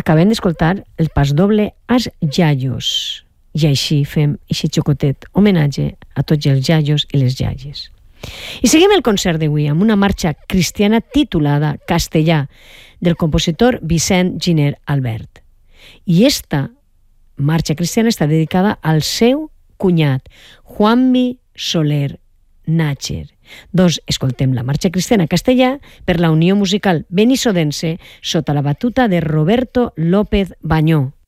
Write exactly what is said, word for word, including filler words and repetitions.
acabem d'escoltar el pas doble als iaios. I així fem aquest xocotet homenatge a tots els iaios i les iaies. I seguim el concert d'avui amb una marxa cristiana titulada Castellà, del compositor Vicent Giner Albert. I esta marxa cristiana està dedicada al seu cunyat, Juanvi Soler Nácher. Doncs escoltem la marxa cristiana castellà per la Unió Musical Benissodense sota la batuta de Roberto López Bañó.